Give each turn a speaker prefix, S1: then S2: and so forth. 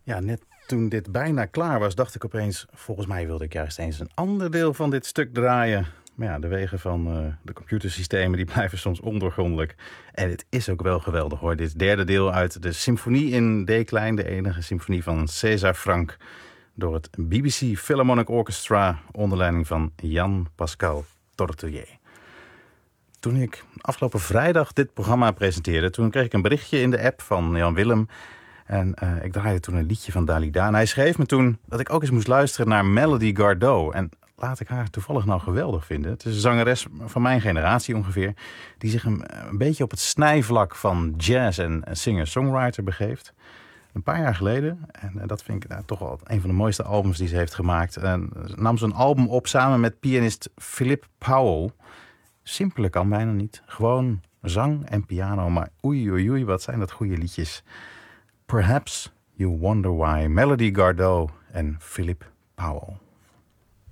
S1: Ja, net toen dit bijna klaar was, dacht ik opeens, volgens mij wilde ik juist eens een ander deel van dit stuk draaien. Maar ja, de wegen van de computersystemen die blijven soms ondoorgrondelijk. En het is ook wel geweldig hoor. Dit derde deel uit de symfonie in D-klein, de enige symfonie van César Franck, door het BBC Philharmonic Orchestra onder leiding van Jan-Pascal Tortelier. Toen ik afgelopen vrijdag dit programma presenteerde, toen kreeg ik een berichtje in de app van Jan Willem. En ik draaide toen een liedje van Dalida. En hij schreef me toen dat ik ook eens moest luisteren naar Melody Gardot. En laat ik haar toevallig nou geweldig vinden. Het is een zangeres van mijn generatie ongeveer, die zich een beetje op het snijvlak van jazz en singer-songwriter begeeft. Een paar jaar geleden, en dat vind ik toch wel een van de mooiste albums die ze heeft gemaakt, nam ze een album op samen met pianist Philip Powell. Simpeler kan bijna niet. Gewoon zang en piano, maar oei oei oei, wat zijn dat goede liedjes. Perhaps You Wonder Why, Melody Gardot en Philip Powell.